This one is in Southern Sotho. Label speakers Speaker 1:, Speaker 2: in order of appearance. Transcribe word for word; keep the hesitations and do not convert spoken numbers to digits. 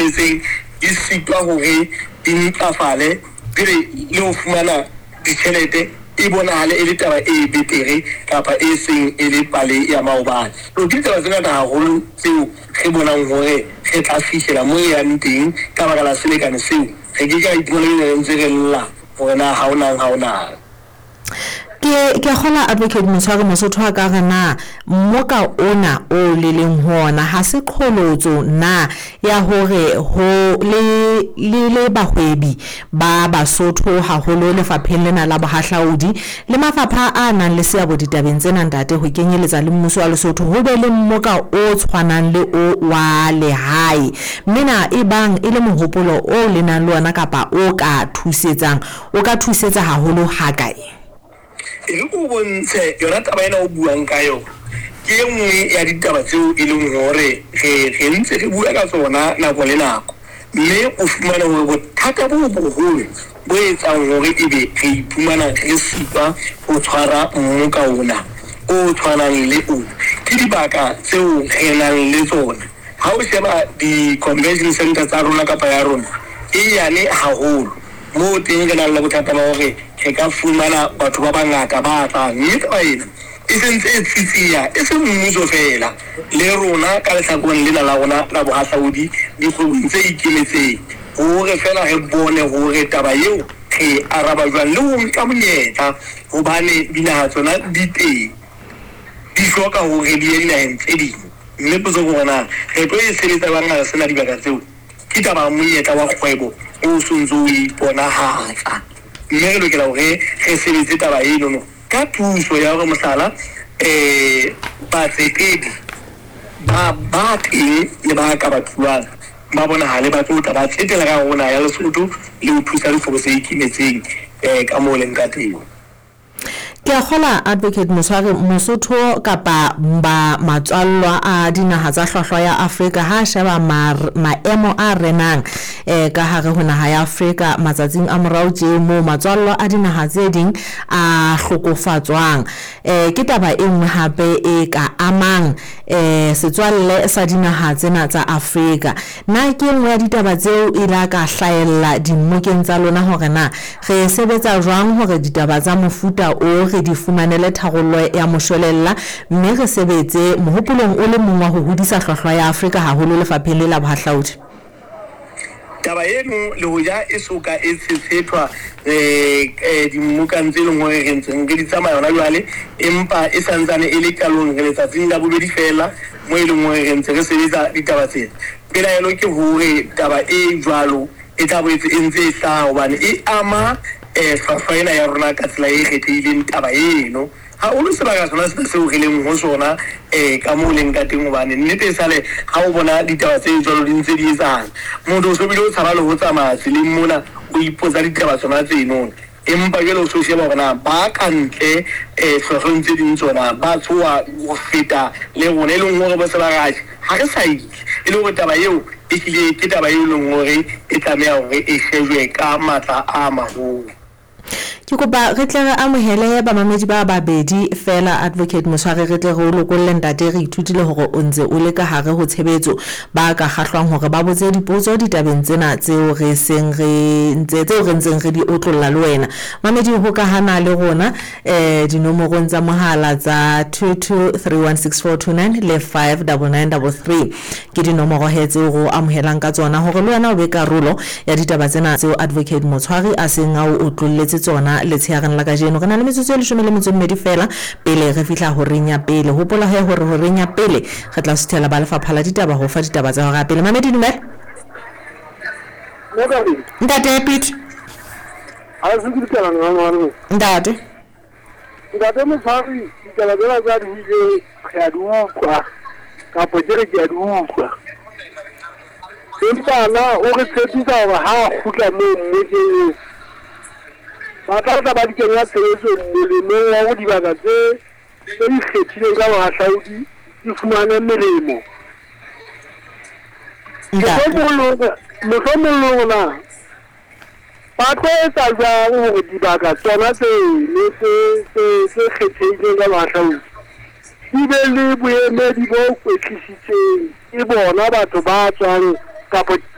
Speaker 1: ikemetseng di sitwa hore di ntlafale pele le ho fumana ditjhelete e bonahale e le taba e betere kapa e seng e le pale ya maobane. So ke tsela tsena haholo tseo re bonang hore re tla fihlela mo e yang teng ka baka la selekane seo re ke ka iponela ntse re lla hore na ha ona ha ona.
Speaker 2: ke ke khola Advocate Motshwari Mosotho a ka rena mmoka ona o le leng hona ha se kholotso na ya hore ho le le le bahwebi ba Basotho haholo lefapheng lena la bohahlaudi le mafapha a nang le seabo ditabeng tsena ntate ho kenyeletsa le mmuso wa Lesotho ho be le mmoka o tshwanang le o wa lehae mmena e bang e le mohopolo o le nang le ona kapa o ka thusetsang o ka thusetsa haholo ha kae.
Speaker 1: E go bontshe yona taba ena o buang ka yona ke nngwe ya ditaba tseo e leng hore re re ntse re bua ka tsona nako le nako mme o fumana hore bothata bo boholo bo etsang hore ebe re iphumana re sitwa ho tshwara mmoka ona o tshwanang le ona ke dibaka tseo re nang le tsona ha o sheba di-convention center tsa rona kapa ya rona e yane haholo mo teng re nang le bothata ba hore re ka fumana batho ba bangata ba tla mme taba ena e sentse e tsitsiya e se mmuso fela le rona ka lehlakoreng lena la rona la bohahlaudi dikgwebong tse ikemetseng hore fela re bone hore taba eo re araba jwang le ho nka monyetla hobane dinaha tsona di teng di hloka hore di ye dinaheng tse ding mme potso ke hona re tlo e sebetsa bangata sena dibaka tseo ke taba monyetla wa kgwebo o sontso o iponahatsa mme re lokela hore re sebetse taba eno ka thuso ya hore mohlala eh batsetedi ba ba teng le ba ka batluang ba bonahale ba tlo ba tsetela ka rona ya Lesotho le ho thusa dikgwebo tse ikemetseng eh ka mo leng ka teng.
Speaker 2: Ke a khola Advocate Motshwari Mosotho kapa ba matswallwa a dinaha tsa hlwahlwa ya Afrika ha sheba maemo a renang eh ka hare ho naha ya Afrika matsatsing a morao tje mo matswallwa a dinaha tse ding a hlokofatswang eh ke taba e nngwe hape e ka amang eh setswalle sa dinaha tsena tsa Afrika na ke nngwe ya ditaba tseo e la ka hlaella dimmokeng tsa lona hore na re sebetsa jwang hore ditaba tsa mofuta o re di fumanele tharollo ya moshwelella mme re sebetse mohopolong o le mong wa ho hodisa hlwahlwa ya Afrika haholo lefapheng le la bohahlaudi.
Speaker 1: Taba eno le ho ja e soka e tshethwa eh dimmokang tse leng hore re ntseng re di tsamaya yona jwale empa e santsane e le kalong re letsatsing la bobedi fela mo e leng hore re ntse re sebetsa ditaba tsena pela elo ke hore taba e jwalo e tla boetse e ntse e hlaha hobane e ama eh hlwahlwa ya rona ka tsela e kgethehileng taba eno ha o le sebaka sona se seo re leng ho sona eh ka mo leng ka teng hobane nnete sale ha o bona ditaba tse jwalo di ntse di etsang motho o so bile o tshaba le ho tsamaya tseleng mona o ipotsa ditaba tsona tseno empa jwale o so sheba bona ba ka ntle eh hlwahlwa tse ding tsona ba tsoa ho feta le rona e leng hore ba se ba gaje ha re sa ile e le hore taba eo e tlile ke taba eo leng hore e tlameha hore e shejwe ka matla a maholo.
Speaker 2: Ke kopa re tle re amohele ba mamedi ba babedi fela Advocate Motshwari re tle re o lokolle ntate re ithutile hore o ntse o le ka hare ho tshebetso ba ka kgahlwang hore ba botse dipotso ditabeng tsena tseo re seng re ntse tseo re ntseng re di otlolla le wena mamedi ho ka hana le rona eh dinomorong tsa mohala tsa two two three one six four two nine le five nine nine three three ke dinomoro he tseo go amohelang ka tsona hore le wena o be karolo ya ditaba tsena tseo Advocate Motshwari a seng a o otlolletse tsona le tsheareng la kajeno re na le metsotso e leshome le metso e mmedi fela pele re fihla ho renya pele hopola he hore ho renya pele re tla sithela ba lefapha la ditaba ho fa ditaba tsa hore pele mamedi dumela ntate Pete
Speaker 3: a se ke tsela nna ngwana
Speaker 2: ntate
Speaker 3: ntate Motshwari ditaba tsena tsa di ile ya duka ka pojere ke duka empa na o re tshepisa hore ha khutla mo mmeke ba tla ba di kenya tshebetso molemong wa go dibaka tse tse di kgethileng ka bohahlaudi di fumane melemo mohlomong na ba tlo etsa jwang hore dibaka tsona tseno tse kgethileng ka bohahlaudi di be le boemedi bo kwetlisitseng ke bona batho ba tswang kapo